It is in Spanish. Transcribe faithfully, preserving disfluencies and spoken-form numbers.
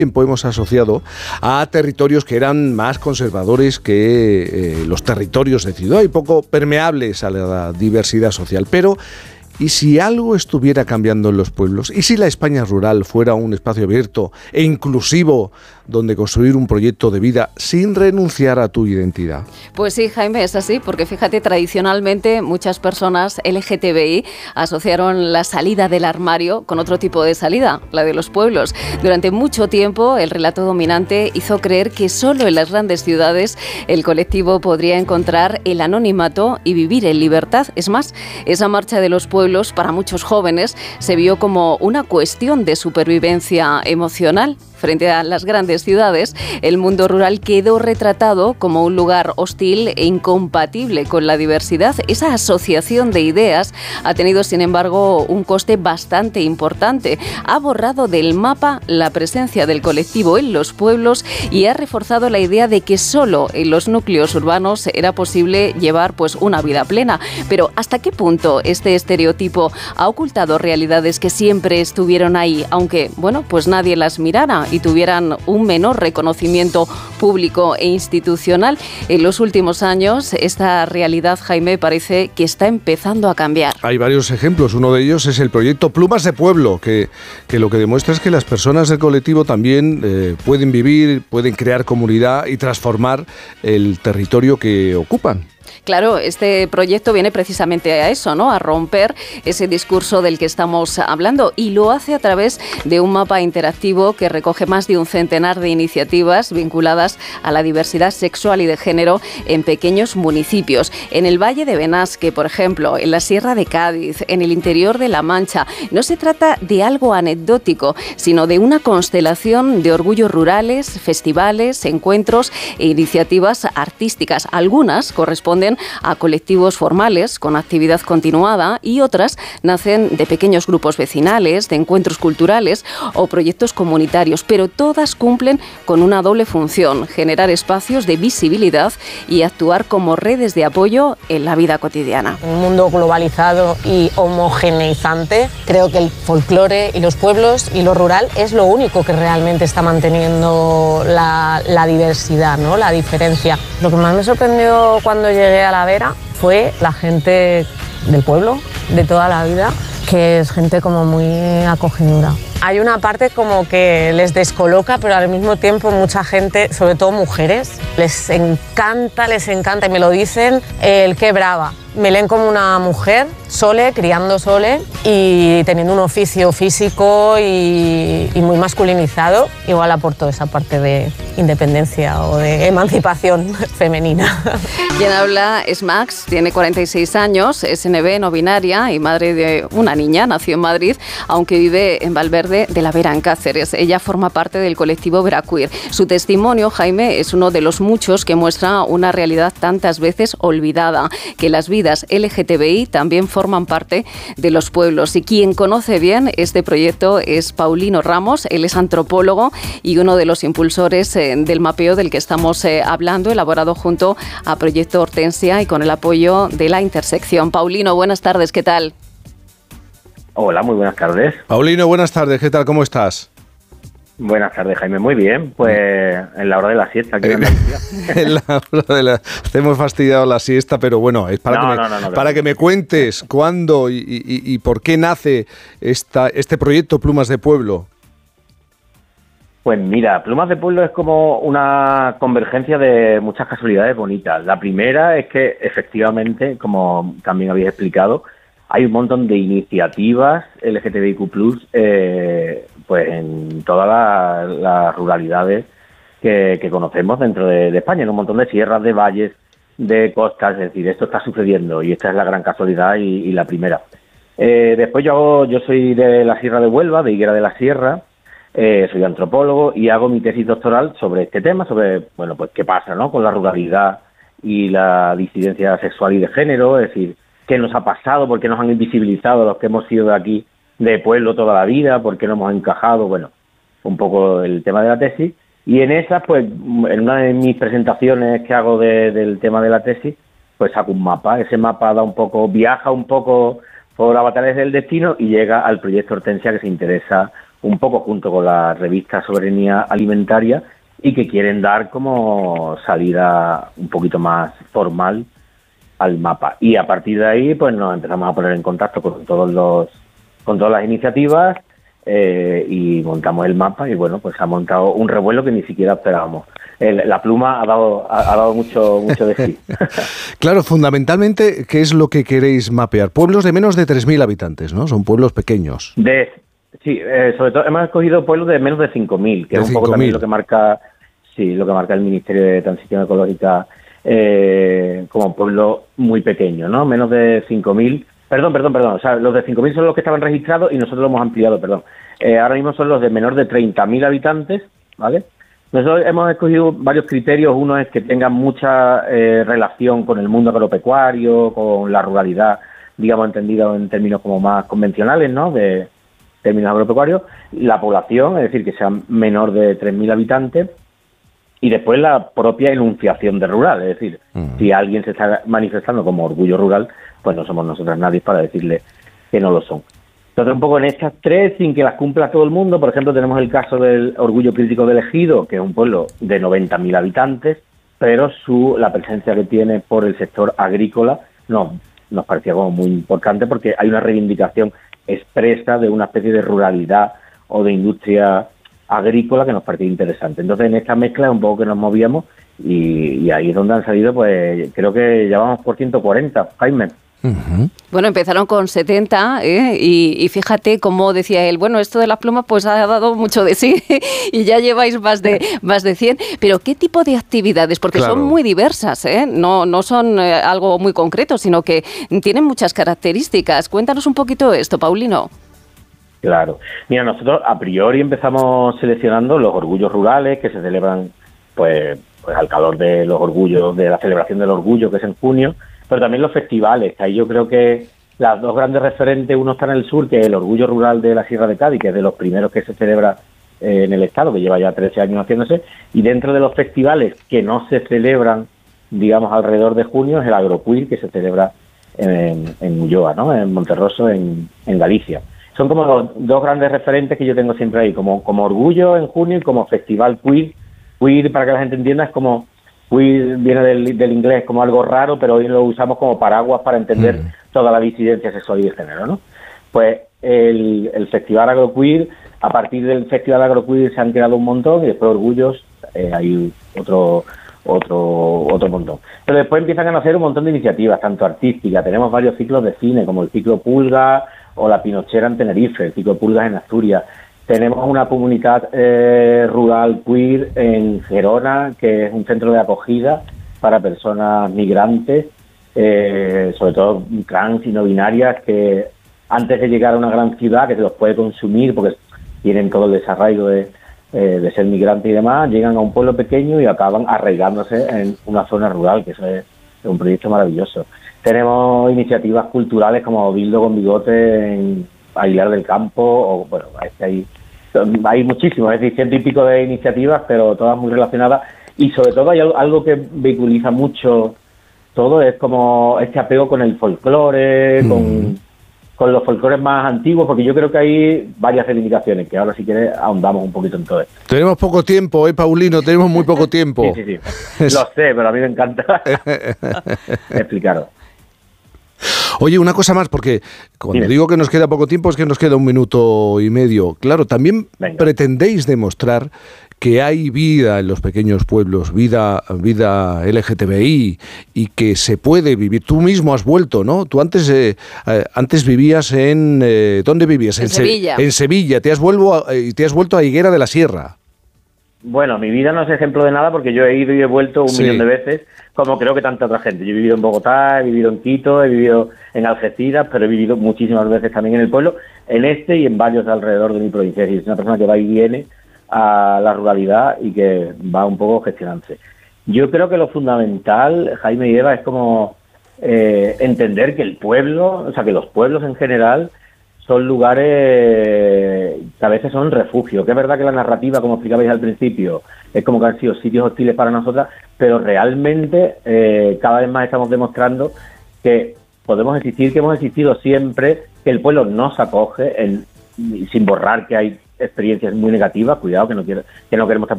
tiempo hemos asociado a territorios que eran más conservadores que eh, los territorios de ciudad y poco permeables a la diversidad social. Pero, ¿y si algo estuviera cambiando en los pueblos? ¿Y si la España rural fuera un espacio abierto e inclusivo donde construir un proyecto de vida sin renunciar a tu identidad? Pues sí, Jaime, es así, porque fíjate, tradicionalmente muchas personas L G T B I asociaron la salida del armario con otro tipo de salida, la de los pueblos. Durante mucho tiempo el relato dominante hizo creer que solo en las grandes ciudades el colectivo podría encontrar el anonimato y vivir en libertad. Es más, esa marcha de los pueblos para muchos jóvenes se vio como una cuestión de supervivencia emocional. Frente a las grandes ciudades, el mundo rural quedó retratado como un lugar hostil e incompatible con la diversidad. Esa asociación de ideas ha tenido, sin embargo, un coste bastante importante. Ha borrado del mapa la presencia del colectivo en los pueblos y ha reforzado la idea de que solo en los núcleos urbanos era posible llevar pues una vida plena. Pero ¿hasta qué punto este estereotipo ha ocultado realidades que siempre estuvieron ahí, aunque, bueno, pues nadie las mirara y tuvieran un menor reconocimiento público e institucional? En los últimos años, esta realidad, Jaime, parece que está empezando a cambiar. Hay varios ejemplos. Uno de ellos es el proyecto Plumas de Pueblo, que, que lo que demuestra es que las personas del colectivo también eh, pueden vivir, pueden crear comunidad y transformar el territorio que ocupan. Claro, este proyecto viene precisamente a eso, ¿no? A romper ese discurso del que estamos hablando, y lo hace a través de un mapa interactivo que recoge más de un centenar de iniciativas vinculadas a la diversidad sexual y de género en pequeños municipios. En el Valle de Benasque, por ejemplo, en la Sierra de Cádiz, en el interior de La Mancha. No se trata de algo anecdótico, sino de una constelación de orgullos rurales, festivales, encuentros e iniciativas artísticas. Algunas corresponden a colectivos formales con actividad continuada y otras nacen de pequeños grupos vecinales, de encuentros culturales o proyectos comunitarios, pero todas cumplen con una doble función: generar espacios de visibilidad y actuar como redes de apoyo en la vida cotidiana. En un mundo globalizado y homogeneizante, creo que el folclore y los pueblos y lo rural es lo único que realmente está manteniendo la, la diversidad, ¿no? La diferencia. Lo que más me sorprendió cuando llegué a La Vera fue la gente del pueblo, de toda la vida, que es gente como muy acogedora. Hay una parte como que les descoloca, pero al mismo tiempo mucha gente, sobre todo mujeres, les encanta, les encanta, y me lo dicen, el qué brava. Me leen como una mujer, sole, criando sole y teniendo un oficio físico y, y muy masculinizado. Igual aporto esa parte de independencia o de emancipación femenina. Quien habla es Max, tiene cuarenta y seis años, es N B, no binaria y madre de una niña. Nació en Madrid, aunque vive en Valverde de la Vera, en Cáceres. Ella forma parte del colectivo Veraqueer. Su testimonio, Jaime, es uno de los muchos que muestra una realidad tantas veces olvidada, que las vidas L G T B I también forman parte de los pueblos. Y quien conoce bien este proyecto es Paulino Ramos. Él es antropólogo y uno de los impulsores eh, del mapeo del que estamos eh, hablando, elaborado junto a Proyecto Hortensia y con el apoyo de La Intersección. Paulino, buenas tardes, ¿qué tal? Hola, muy buenas tardes. Paulino, buenas tardes, ¿qué tal? ¿Cómo estás? Buenas tardes, Jaime. Muy bien, pues en la hora de la siesta aquí en Andalucía. En la hora de la... Te hemos fastidiado la siesta, pero bueno, es para, no, que, me, no, no, no, para no. que me cuentes cuándo y, y, y por qué nace esta, este proyecto Plumas de Pueblo. Pues mira, Plumas de Pueblo es como una convergencia de muchas casualidades bonitas. La primera es que efectivamente, como también habéis explicado, hay un montón de iniciativas L G T B I Q plus, eh, pues en todas las, las ruralidades que, que conocemos dentro de, de España, en un montón de sierras, de valles, de costas. Es decir, esto está sucediendo y esta es la gran casualidad y, y la primera. Eh, después yo hago, yo soy de la Sierra de Huelva, de Higuera de la Sierra, eh, soy antropólogo y hago mi tesis doctoral sobre este tema, sobre, bueno, pues qué pasa, ¿no?, con la ruralidad y la disidencia sexual y de género. Es decir, qué nos ha pasado, por qué nos han invisibilizado los que hemos sido de aquí, de pueblo toda la vida, por qué no hemos encajado. Bueno, un poco el tema de la tesis. Y en esas, pues, en una de mis presentaciones que hago de, del tema de la tesis, pues saco un mapa. Ese mapa da un poco, viaja un poco por avatares del destino y llega al proyecto Hortensia, que se interesa un poco junto con la revista Soberanía Alimentaria, y que quieren dar como salida un poquito más formal al mapa. Y a partir de ahí, pues nos empezamos a poner en contacto con todos los, con todas las iniciativas, eh, y montamos el mapa, y bueno, pues ha montado un revuelo que ni siquiera esperábamos. El, la pluma ha dado, ha, ha dado mucho, mucho de sí. Claro, fundamentalmente, ¿qué es lo que queréis mapear? Pueblos de menos de tres mil habitantes, ¿no? Son pueblos pequeños. De, sí, eh, sobre todo hemos escogido pueblos de menos de cinco mil, que de es un poco también lo que marca, sí, lo que marca el Ministerio de Transición Ecológica, eh, como pueblo muy pequeño, ¿no? Menos de cinco mil. Perdón, perdón, perdón. O sea, los de cinco mil son los que estaban registrados y nosotros lo hemos ampliado, perdón. Eh, ahora mismo son los de menor de treinta mil habitantes, ¿vale? Nosotros hemos escogido varios criterios. Uno es que tengan mucha eh, relación con el mundo agropecuario, con la ruralidad, digamos, entendido en términos como más convencionales, ¿no?, de términos agropecuarios. La población, es decir, que sea menor de tres mil habitantes. Y después la propia enunciación de rural, es decir, uh-huh. si alguien se está manifestando como orgullo rural, pues no somos nosotros nadie para decirle que no lo son. Entonces, un poco en estas tres, sin que las cumpla todo el mundo. Por ejemplo, tenemos el caso del Orgullo Crítico del Ejido, que es un pueblo de noventa mil habitantes, pero su la presencia que tiene por el sector agrícola no, nos parecía como muy importante, porque hay una reivindicación expresa de una especie de ruralidad o de industria agrícola que nos parecía interesante. Entonces, en esta mezcla es un poco que nos movíamos, y, y ahí es donde han salido, pues creo que ya vamos por ciento cuarenta, Jaime. Uh-huh. Bueno, empezaron con setenta, ¿eh? y, y fíjate cómo decía él, bueno, esto de la pluma pues ha dado mucho de sí y ya lleváis más de más de cien, pero ¿qué tipo de actividades? Porque claro, son muy diversas, ¿eh? no, no son eh, algo muy concreto, sino que tienen muchas características. Cuéntanos un poquito esto, Paulino. Claro, mira, nosotros a priori empezamos seleccionando los orgullos rurales que se celebran pues, pues al calor de los orgullos, de la celebración del orgullo, que es en junio, pero también los festivales, que ahí yo creo que las dos grandes referentes, uno está en el sur, que es el Orgullo Rural de la Sierra de Cádiz, que es de los primeros que se celebra eh, en el Estado, que lleva ya trece años haciéndose, y dentro de los festivales que no se celebran, digamos, alrededor de junio, es el Agroqueer, que se celebra en, en Ulloa, ¿no?, en Monterroso, en, en Galicia. Son como los dos grandes referentes que yo tengo siempre ahí, como, como Orgullo en junio y como Festival Queer. Queer, para que la gente entienda, es como... Queer viene del, del inglés como algo raro, pero hoy lo usamos como paraguas para entender mm. toda la disidencia sexual y de género, ¿no? Pues el, el Festival Agroqueer, a partir del Festival Agroqueer se han creado un montón, y después Orgullos eh, hay otro otro otro montón. Pero después empiezan a nacer un montón de iniciativas, tanto artísticas. Tenemos varios ciclos de cine, como el ciclo Pulga o la Pinochera en Tenerife, el ciclo Pulgas en Asturias. Tenemos una comunidad eh, rural queer en Gerona, que es un centro de acogida para personas migrantes, eh, sobre todo trans y no binarias, que antes de llegar a una gran ciudad que se los puede consumir porque tienen todo el desarraigo de, eh, de ser migrante y demás, llegan a un pueblo pequeño y acaban arraigándose en una zona rural, que eso es, es un proyecto maravilloso. Tenemos iniciativas culturales como Bildo con Bigote en Aguilar del Campo, o bueno, hay, hay muchísimos, es decir, ciento y pico de iniciativas, pero todas muy relacionadas, y sobre todo hay algo que vehiculiza mucho todo, es como este apego con el folclore, mm. con, con los folclores más antiguos, porque yo creo que hay varias reivindicaciones, que ahora si quieres ahondamos un poquito en todo esto. Tenemos poco tiempo, ¿eh, Paulino? Tenemos muy poco tiempo. Sí, sí, sí. Lo sé, pero a mí me encanta explicaros. Oye, una cosa más, porque cuando Dime. digo que nos queda poco tiempo es que nos queda un minuto y medio. Claro, también Venga. pretendéis demostrar que hay vida en los pequeños pueblos, vida, vida L G T B I, y que se puede vivir. Tú mismo has vuelto, ¿no? Tú antes eh, eh, antes vivías en... Eh, ¿Dónde vivías? En, en Sevilla. Se, en Sevilla. Te has, vuelvo a, eh, te has vuelto a Higuera de la Sierra. Bueno, mi vida no es ejemplo de nada porque yo he ido y he vuelto un sí. millón de veces, como creo que tanta otra gente. Yo he vivido en Bogotá, he vivido en Quito, he vivido en Algeciras, pero he vivido muchísimas veces también en el pueblo, en este y en varios alrededor de mi provincia. Es una persona que va y viene a la ruralidad y que va un poco gestionándose. Yo creo que lo fundamental, Jaime y Eva, es como eh, entender que el pueblo, o sea, que los pueblos en general son lugares que a veces son refugios, que es verdad que la narrativa, como explicabais al principio, es como que han sido sitios hostiles para nosotras, pero realmente eh, cada vez más estamos demostrando que podemos existir, que hemos existido siempre, que el pueblo nos acoge, en, sin borrar que hay experiencias muy negativas, cuidado, que no, quiero, que no queremos